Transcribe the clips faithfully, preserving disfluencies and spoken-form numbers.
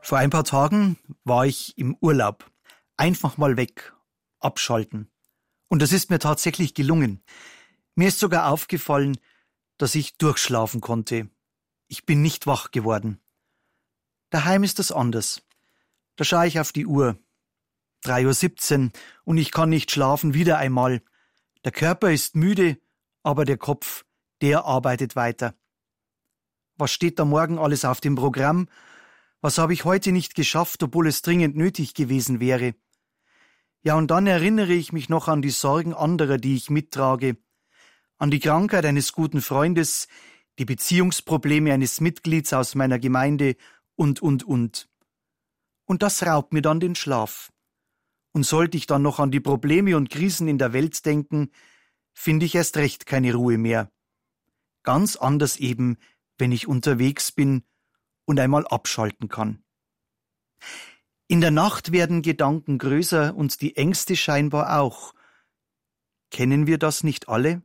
Vor ein paar Tagen war ich im Urlaub. Einfach mal weg, abschalten. Und das ist mir tatsächlich gelungen. Mir ist sogar aufgefallen, dass ich durchschlafen konnte. Ich bin nicht wach geworden. Daheim ist das anders. Da schaue ich auf die Uhr. drei Uhr siebzehn und ich kann nicht schlafen, wieder einmal. Der Körper ist müde, aber der Kopf, der arbeitet weiter. Was steht da morgen alles auf dem Programm? Was habe ich heute nicht geschafft, obwohl es dringend nötig gewesen wäre? Ja, und dann erinnere ich mich noch an die Sorgen anderer, die ich mittrage, an die Krankheit eines guten Freundes, die Beziehungsprobleme eines Mitglieds aus meiner Gemeinde und, und, und. Und das raubt mir dann den Schlaf. Und sollte ich dann noch an die Probleme und Krisen in der Welt denken, finde ich erst recht keine Ruhe mehr. Ganz anders eben, wenn ich unterwegs bin und einmal abschalten kann. In der Nacht werden Gedanken größer und die Ängste scheinbar auch. Kennen wir das nicht alle?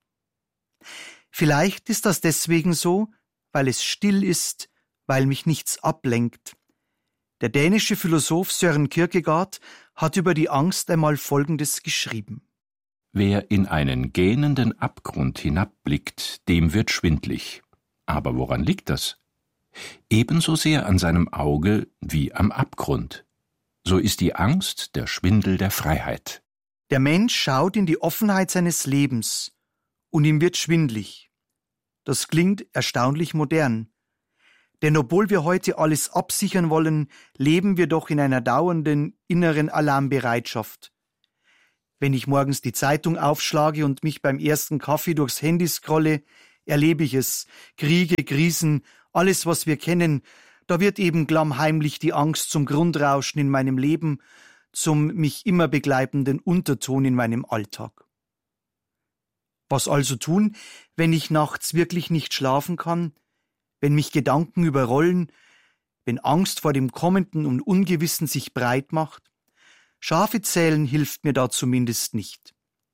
Vielleicht ist das deswegen so, weil es still ist, weil mich nichts ablenkt. Der dänische Philosoph Søren Kierkegaard hat über die Angst einmal Folgendes geschrieben. Wer in einen gähnenden Abgrund hinabblickt, dem wird schwindlig. Aber woran liegt das? Ebenso sehr an seinem Auge wie am Abgrund. So ist die Angst der Schwindel der Freiheit. Der Mensch schaut in die Offenheit seines Lebens und ihm wird schwindlig. Das klingt erstaunlich modern. Denn obwohl wir heute alles absichern wollen, leben wir doch in einer dauernden inneren Alarmbereitschaft. Wenn ich morgens die Zeitung aufschlage und mich beim ersten Kaffee durchs Handy scrolle, erlebe ich es. Kriege, Krisen, alles, was wir kennen, da wird eben klammheimlich die Angst zum Grundrauschen in meinem Leben, zum mich immer begleitenden Unterton in meinem Alltag. Was also tun, wenn ich nachts wirklich nicht schlafen kann, wenn mich Gedanken überrollen, wenn Angst vor dem Kommenden und Ungewissen sich breit macht? Schafe zählen hilft mir da zumindest nicht.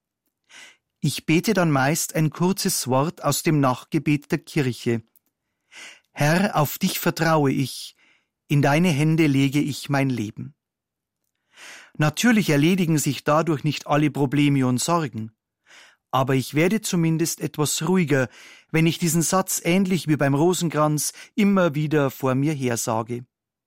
Ich bete dann meist ein kurzes Wort aus dem Nachtgebet der Kirche. Herr, auf dich vertraue ich, in deine Hände lege ich mein Leben. Natürlich erledigen sich dadurch nicht alle Probleme und Sorgen, aber ich werde zumindest etwas ruhiger, wenn ich diesen Satz ähnlich wie beim Rosenkranz immer wieder vor mir hersage.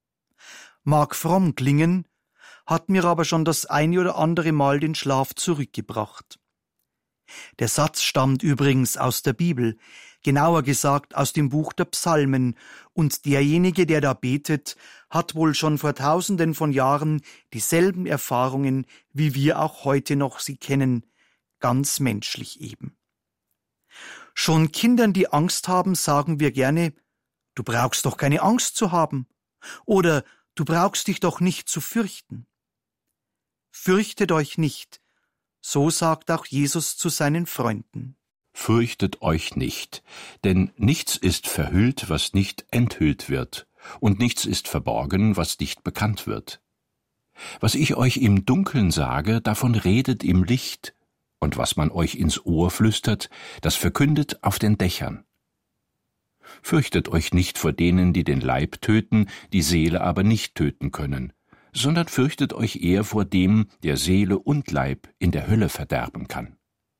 Mag fromm klingen, hat mir aber schon das eine oder andere Mal den Schlaf zurückgebracht. Der Satz stammt übrigens aus der Bibel, genauer gesagt aus dem Buch der Psalmen, und derjenige, der da betet, hat wohl schon vor tausenden von Jahren dieselben Erfahrungen, wie wir auch heute noch sie kennen, ganz menschlich eben. Schon Kindern, die Angst haben, sagen wir gerne, du brauchst doch keine Angst zu haben, oder du brauchst dich doch nicht zu fürchten. Fürchtet euch nicht, so sagt auch Jesus zu seinen Freunden. Fürchtet euch nicht, denn nichts ist verhüllt, was nicht enthüllt wird, und nichts ist verborgen, was nicht bekannt wird. Was ich euch im Dunkeln sage, davon redet im Licht, und was man euch ins Ohr flüstert, das verkündet auf den Dächern. Fürchtet euch nicht vor denen, die den Leib töten, die Seele aber nicht töten können, sondern fürchtet euch eher vor dem, der Seele und Leib in der Hölle verderben kann.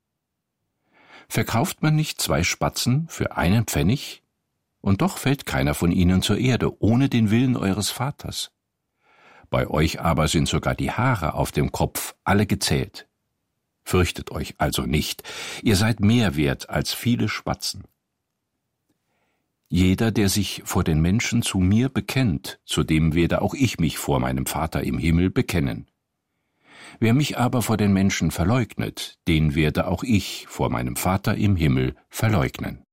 Verkauft man nicht zwei Spatzen für einen Pfennig? Und doch fällt keiner von ihnen zur Erde, ohne den Willen eures Vaters. Bei euch aber sind sogar die Haare auf dem Kopf alle gezählt. Fürchtet euch also nicht, ihr seid mehr wert als viele Spatzen. Jeder, der sich vor den Menschen zu mir bekennt, zu dem werde auch ich mich vor meinem Vater im Himmel bekennen. Wer mich aber vor den Menschen verleugnet, den werde auch ich vor meinem Vater im Himmel verleugnen.